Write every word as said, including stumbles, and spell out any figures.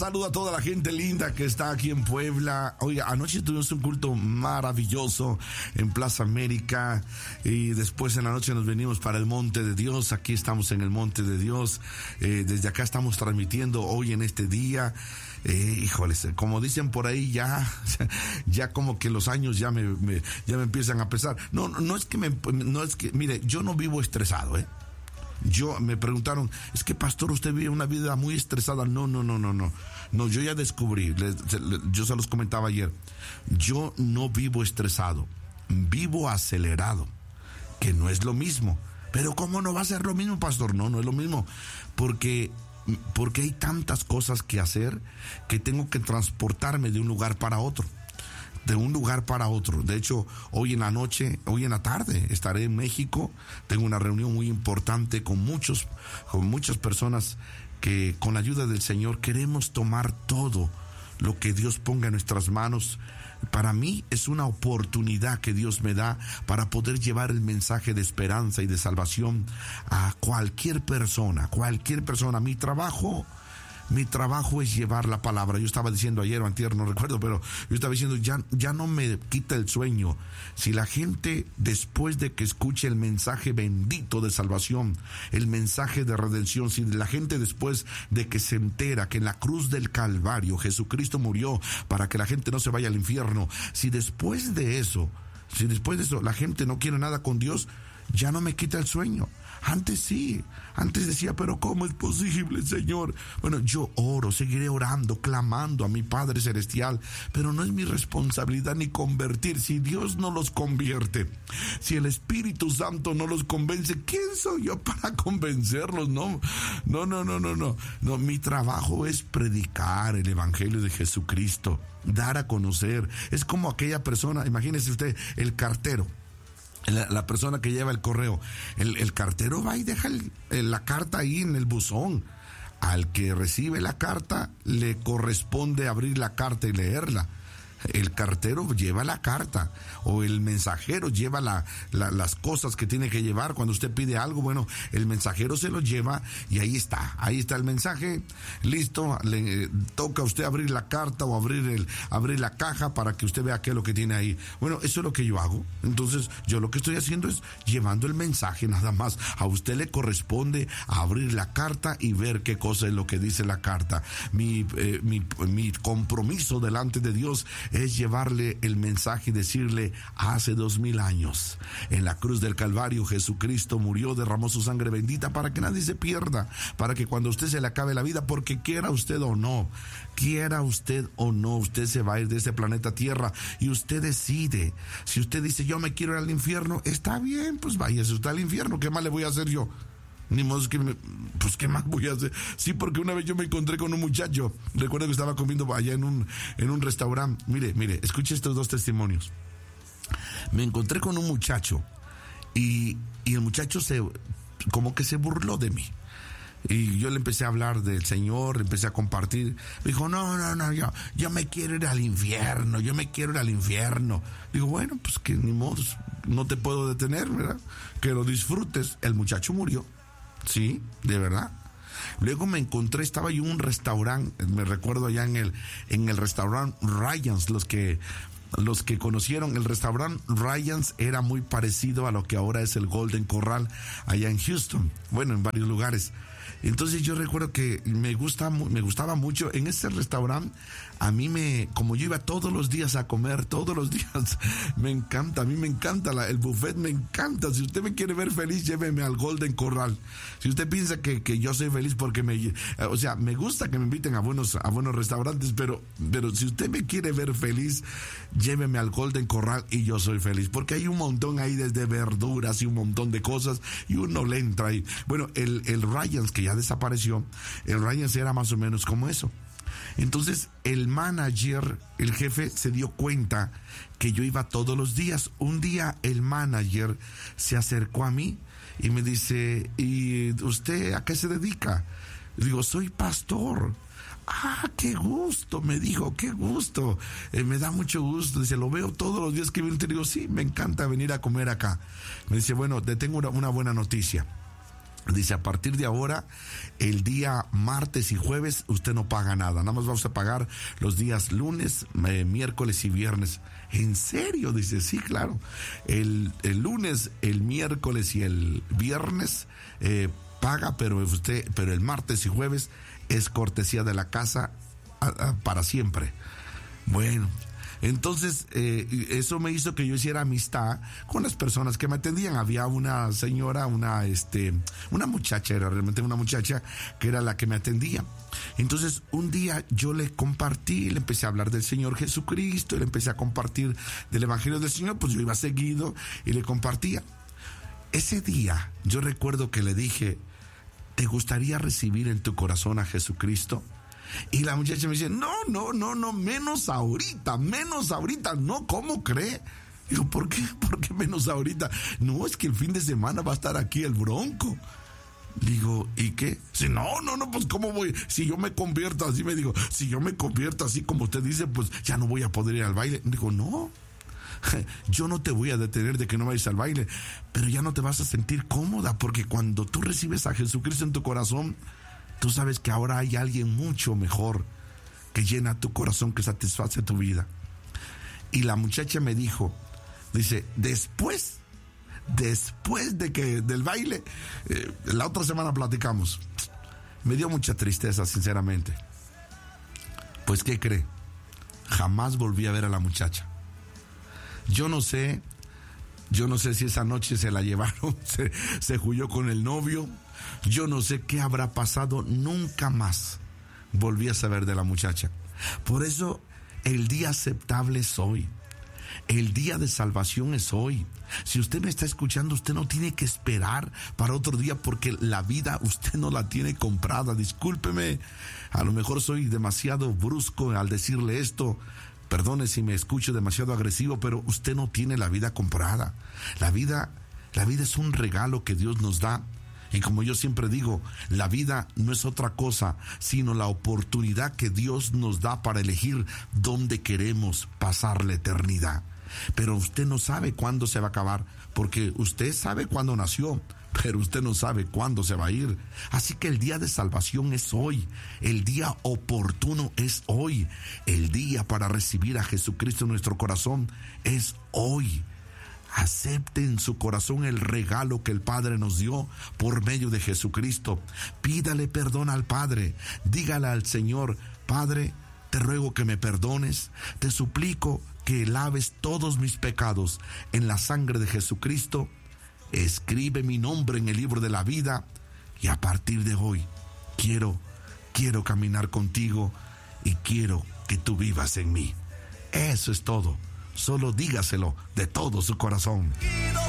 Saludo a toda la gente linda que está aquí en Puebla. Oiga, anoche tuvimos un culto maravilloso en Plaza América y después en la noche nos venimos para el Monte de Dios. Aquí estamos en el Monte de Dios. Eh, desde acá estamos transmitiendo hoy en este día. Eh, híjoles, como dicen por ahí, ya, ya como que los años ya me, me, ya me empiezan a pesar. No, no es que me, no es que, mire, yo no vivo estresado, ¿eh? Yo, me preguntaron, es que pastor, usted vive una vida muy estresada. No, no, no, no, no. No, yo ya descubrí, les, les, yo se los comentaba ayer, yo no vivo estresado, vivo acelerado, que no es lo mismo. Pero ¿cómo no va a ser lo mismo, pastor? No, no es lo mismo, porque, porque hay tantas cosas que hacer que tengo que transportarme de un lugar para otro. de un lugar para otro. De hecho, hoy en la noche, hoy en la tarde, estaré en México. Tengo una reunión muy importante con muchos, con muchas personas que con la ayuda del Señor queremos tomar todo lo que Dios ponga en nuestras manos. Para mí es una oportunidad que Dios me da para poder llevar el mensaje de esperanza y de salvación a cualquier persona, cualquier persona. Mi trabajo Mi trabajo es llevar la palabra. Yo estaba diciendo ayer o antier, no recuerdo, pero yo estaba diciendo, ya, ya no me quita el sueño. Si la gente, después de que escuche el mensaje bendito de salvación, el mensaje de redención, si la gente después de que se entera que en la cruz del Calvario Jesucristo murió para que la gente no se vaya al infierno, si después de eso, si después de eso la gente no quiere nada con Dios, ya no me quita el sueño. Antes sí, antes decía, pero ¿cómo es posible, Señor? Bueno, yo oro, seguiré orando, clamando a mi Padre Celestial, pero no es mi responsabilidad ni convertir. Si Dios no los convierte, si el Espíritu Santo no los convence, ¿quién soy yo para convencerlos? No, no, no, no, no, no. No, mi trabajo es predicar el Evangelio de Jesucristo, dar a conocer. Es como aquella persona, imagínese usted, el cartero. La, la persona que lleva el correo, el, el cartero va y deja el, el, la carta ahí en el buzón. Al que recibe la carta le corresponde abrir la carta y leerla. El cartero lleva la carta, o el mensajero lleva la, la, las cosas que tiene que llevar. Cuando usted pide algo, bueno, el mensajero se lo lleva y ahí está, ahí está el mensaje, listo. Le eh, toca a usted abrir la carta o abrir el abrir la caja para que usted vea qué es lo que tiene ahí. Bueno, eso es lo que yo hago. Entonces, yo lo que estoy haciendo es llevando el mensaje nada más. A usted le corresponde abrir la carta y ver qué cosa es lo que dice la carta. Mi, eh, mi, mi compromiso delante de Dios es llevarle el mensaje y decirle, hace dos mil años, en la cruz del Calvario, Jesucristo murió, derramó su sangre bendita para que nadie se pierda, para que cuando usted se le acabe la vida, porque quiera usted o no, quiera usted o no, usted se va a ir de este planeta Tierra y usted decide. Si usted dice, yo me quiero ir al infierno, está bien, pues váyase usted al infierno, ¿qué más le voy a hacer yo? Ni modo que me, pues qué más voy a hacer. Sí, porque una vez yo me encontré con un muchacho, recuerdo que estaba comiendo allá en un en un restaurante. Mire, mire, escuche estos dos testimonios. Me encontré con un muchacho y, y el muchacho se como que se burló de mí. Y yo le empecé a hablar del Señor, le empecé a compartir. Me dijo, no, no, no, yo, yo me quiero ir al infierno, yo me quiero ir al infierno. Digo, bueno, pues que ni modo, no te puedo detener, ¿verdad? Que lo disfrutes. El muchacho murió. Sí, de verdad. Luego me encontré, estaba yo en un restaurante, me recuerdo allá en el, en el restaurante Ryan's, los que, los que conocieron el restaurante Ryan's era muy parecido a lo que ahora es el Golden Corral allá en Houston, bueno, en varios lugares. Entonces yo recuerdo que me gusta, me gustaba mucho en ese restaurante. A mí me, como yo iba todos los días a comer, todos los días, me encanta, a mí me encanta la, el buffet, me encanta. Si usted me quiere ver feliz, lléveme al Golden Corral. Si usted piensa que, que yo soy feliz porque me, o sea, me gusta que me inviten a buenos, a buenos restaurantes, pero, pero si usted me quiere ver feliz, lléveme al Golden Corral y yo soy feliz, porque hay un montón ahí desde verduras y un montón de cosas y uno le entra ahí. Bueno, el, el Ryan's, que ya desapareció, el Ryan's era más o menos como eso. Entonces el manager, el jefe, se dio cuenta que yo iba todos los días. Un día el manager se acercó a mí y me dice, ¿y usted a qué se dedica? Digo, soy pastor. Ah, qué gusto, me dijo, qué gusto, eh, me da mucho gusto. Dice, lo veo todos los días que viene. Te digo, sí, me encanta venir a comer acá. Me dice, bueno, te tengo una, una buena noticia. Dice, a partir de ahora, el día martes y jueves, usted no paga nada. Nada más vamos a pagar los días lunes, eh, miércoles y viernes. ¿En serio? Dice, sí, claro. El, el lunes, el miércoles y el viernes eh, paga, pero usted, pero el martes y jueves es cortesía de la casa a, a, para siempre. Bueno. Entonces, eh, eso me hizo que yo hiciera amistad con las personas que me atendían. Había una señora, una, este, una muchacha, era realmente una muchacha, que era la que me atendía. Entonces, un día yo le compartí, le empecé a hablar del Señor Jesucristo, le empecé a compartir del Evangelio del Señor, pues yo iba seguido y le compartía. Ese día, yo recuerdo que le dije, ¿te gustaría recibir en tu corazón a Jesucristo? Y la muchacha me dice, no, no, no, no, menos ahorita, menos ahorita, no, ¿cómo cree? Digo, ¿por qué? ¿Por qué menos ahorita? No, es que el fin de semana va a estar aquí el Bronco. Digo, ¿y qué? Si no, no, no, pues ¿cómo voy? Si yo me convierto así, me digo, si yo me convierto así como usted dice, pues ya no voy a poder ir al baile. Digo, no, yo no te voy a detener de que no vayas al baile, pero ya no te vas a sentir cómoda, porque cuando tú recibes a Jesucristo en tu corazón, tú sabes que ahora hay alguien mucho mejor que llena tu corazón, que satisface tu vida. Y la muchacha me dijo, dice, después, después de que del baile, eh, la otra semana platicamos. Me dio mucha tristeza, sinceramente. Pues, ¿qué cree? Jamás volví a ver a la muchacha. Yo no sé, yo no sé si esa noche se la llevaron, se, se huyó con el novio. Yo no sé qué habrá pasado, nunca más volví a saber de la muchacha. Por eso el día aceptable es hoy. El día de salvación es hoy. Si usted me está escuchando, usted no tiene que esperar para otro día, porque la vida usted no la tiene comprada. Discúlpeme, a lo mejor soy demasiado brusco al decirle esto. Perdone si me escucho demasiado agresivo, pero usted no tiene la vida comprada. La vida, la vida es un regalo que Dios nos da. Y como yo siempre digo, la vida no es otra cosa, sino la oportunidad que Dios nos da para elegir dónde queremos pasar la eternidad. Pero usted no sabe cuándo se va a acabar, porque usted sabe cuándo nació, pero usted no sabe cuándo se va a ir. Así que el día de salvación es hoy, el día oportuno es hoy, el día para recibir a Jesucristo en nuestro corazón es hoy. Acepte en su corazón el regalo que el Padre nos dio por medio de Jesucristo. Pídale perdón al Padre. Dígale al Señor, Padre, te ruego que me perdones. Te suplico que laves todos mis pecados en la sangre de Jesucristo. Escribe mi nombre en el libro de la vida. Y a partir de hoy, quiero, quiero caminar contigo y quiero que tú vivas en mí. Eso es todo. Solo dígaselo de todo su corazón.